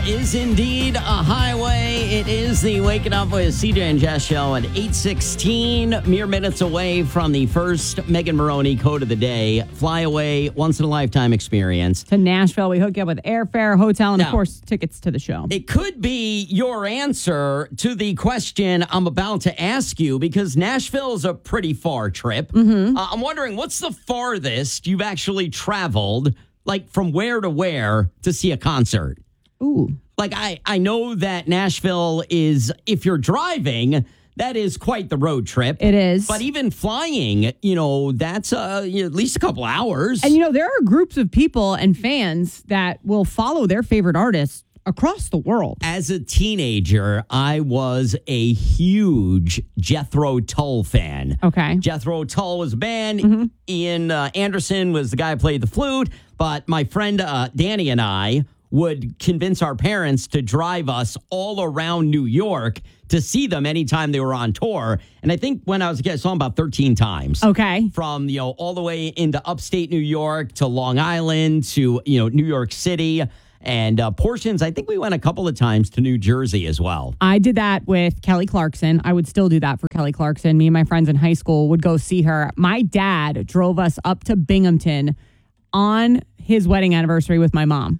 is indeed a highway. It is the Waking Up with CJ and Jess show at 8:16, mere minutes away from the first Megan Maroney quote of the day. Fly away, once-in-a-lifetime experience. To Nashville, we hook you up with airfare, hotel, and, of course, tickets to the show. It could be your answer to the question I'm about to ask you, because Nashville is a pretty far trip. I'm wondering, what's the farthest you've actually traveled, like from where to where, to see a concert? Ooh. Like, I know that Nashville is, if you're driving, that is quite the road trip. It is. But even flying, that's at least a couple hours. And, there are groups of people and fans that will follow their favorite artists across the world. As a teenager, I was a huge Jethro Tull fan. Okay. Jethro Tull was a band. Ian Anderson was the guy who played the flute. But my friend Danny and I would convince our parents to drive us all around New York to see them anytime they were on tour. And I think when I was a kid, I saw them about 13 times. Okay. From, all the way into upstate New York to Long Island to, New York City. And portions, I think we went a couple of times to New Jersey as well. I did that with Kelly Clarkson. I would still do that for Kelly Clarkson. Me and my friends in high school would go see her. My dad drove us up to Binghamton on his wedding anniversary with my mom.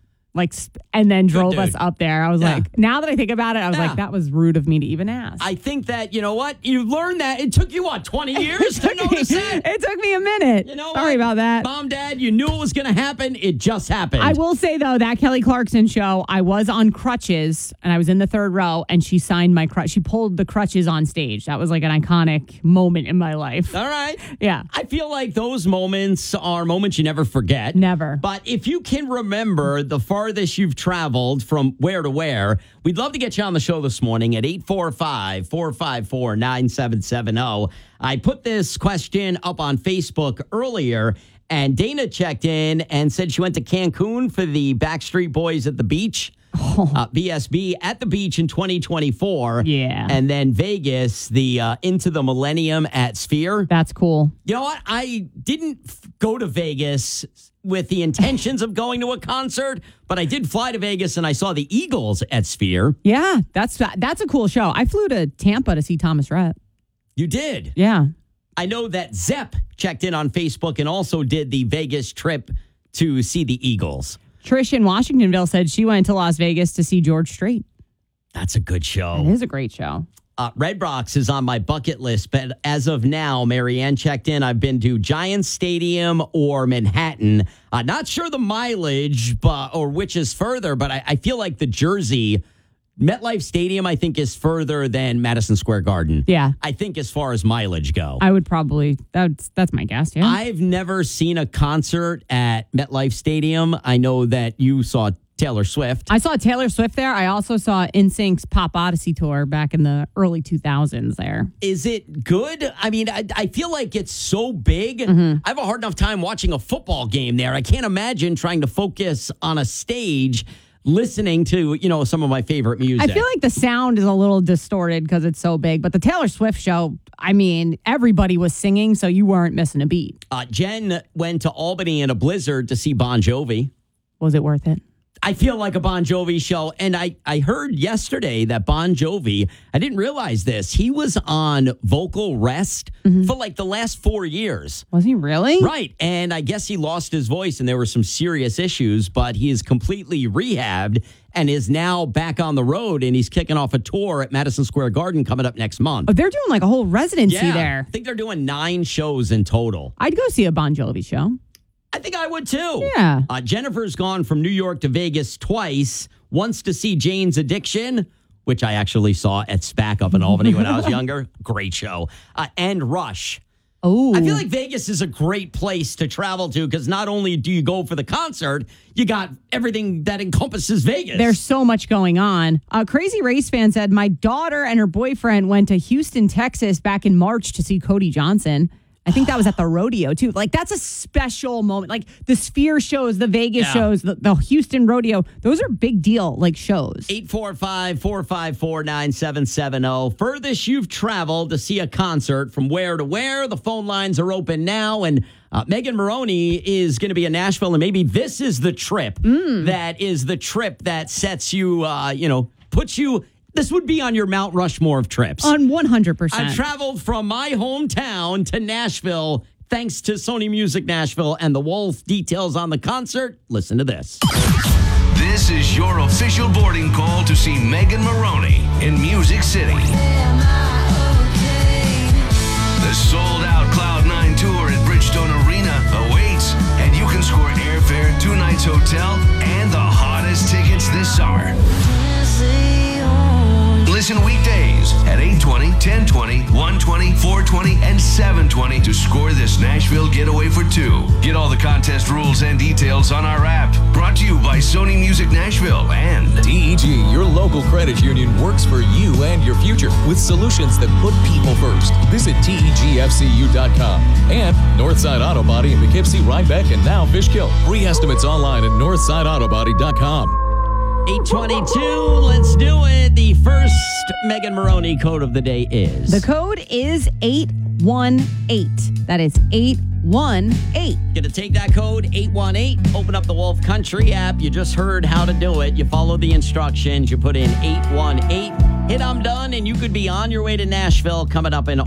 And then drove us up there. I was like, now that I think about it, I was like, that was rude of me to even ask. I think that, you know what? You learned that. It took you, 20 years to notice it? It took me a minute. Sorry about that. Mom, Dad, you knew it was going to happen. It just happened. I will say, though, that Kelly Clarkson show, I was on crutches, and I was in the third row, and she signed my crutch. She pulled the crutches on stage. That was like an iconic moment in my life. All right. Yeah. I feel like those moments are moments you never forget. Never. But if you can remember the farthest you've traveled from where to where, we'd love to get you on the show this morning at 845-454-9770. I put this question up on Facebook earlier, and Dana checked in and said she went to Cancun for the Backstreet Boys at the beach. BSB at the beach in 2024. Yeah. And then Vegas, the Into the Millennium at Sphere. That's cool. You know what? I didn't go to Vegas with the intentions of going to a concert, but I did fly to Vegas and I saw the Eagles at Sphere. Yeah, that's a cool show. I flew to Tampa to see Thomas Rhett. You did? Yeah. I know that Zepp checked in on Facebook and also did the Vegas trip to see the Eagles. Trish in Washingtonville said she went to Las Vegas to see George Strait. That's a good show. It is a great show. Red Rocks is on my bucket list, but as of now, Marianne checked in. I've been to Giants Stadium or Manhattan. Not sure the mileage or which is further, but I feel like the Jersey MetLife Stadium, I think, is further than Madison Square Garden. Yeah. I think as far as mileage go. I would probably, that's my guess, yeah. I've never seen a concert at MetLife Stadium. I know that you saw Taylor Swift. I saw Taylor Swift there. I also saw NSYNC's Pop Odyssey tour back in the early 2000s there. Is it good? I mean, I feel like it's so big. I have a hard enough time watching a football game there. I can't imagine trying to focus on a stage listening to, some of my favorite music. I feel like the sound is a little distorted because it's so big. But the Taylor Swift show, I mean, everybody was singing, so you weren't missing a beat. Jen went to Albany in a blizzard to see Bon Jovi. Was it worth it? I feel like a Bon Jovi show. And I heard yesterday that Bon Jovi, I didn't realize this, he was on vocal rest for like the last 4 years. Was he really? Right. And I guess he lost his voice and there were some serious issues, but he is completely rehabbed and is now back on the road, and he's kicking off a tour at Madison Square Garden coming up next month. Oh, they're doing like a whole residency there. I think they're doing 9 shows in total. I'd go see a Bon Jovi show. I think I would too. Yeah. Jennifer's gone from New York to Vegas twice, once to see Jane's Addiction, which I actually saw at SPAC up in Albany when I was younger. Great show. And Rush. Oh, I feel like Vegas is a great place to travel to because not only do you go for the concert, you got everything that encompasses Vegas. There's so much going on. A Crazy Race fan said, my daughter and her boyfriend went to Houston, Texas back in March to see Cody Johnson. I think that was at the rodeo too. Like that's a special moment. Like the Sphere shows, the Vegas shows, the Houston rodeo. Those are big deal like shows. 845-454-9770. Furthest you've traveled to see a concert, from where to where? The phone lines are open now, and Megan Maroney is going to be in Nashville, and maybe this is the trip that is the trip that sets you, puts you. This would be on your Mount Rushmore of trips. On 100%. I traveled from my hometown to Nashville thanks to Sony Music Nashville and the Wolf. Details on the concert. Listen to this. This is your official boarding call to see Megan Maroney in Music City. The sold-out Cloud9 tour at Bridgestone Arena awaits, and you can score airfare, 2 nights hotel, and the hottest tickets this summer. Listen weekdays at 8:20, 10:20, 1:20, 4:20, and 7:20 to score this Nashville getaway for 2. Get all the contest rules and details on our app. Brought to you by Sony Music Nashville and TEG, your local credit union, works for you and your future with solutions that put people first. Visit TEGFCU.com. And Northside Auto Body in Poughkeepsie, Rhinebeck, and now Fishkill. Free estimates online at NorthsideAutoBody.com. 822, let's do it. The first Megan Maroney code of the day is... The code is 818. That is 818. Gonna take that code, 818, open up the Wolf Country app. You just heard how to do it. You follow the instructions. You put in 818, hit I'm done, and you could be on your way to Nashville coming up in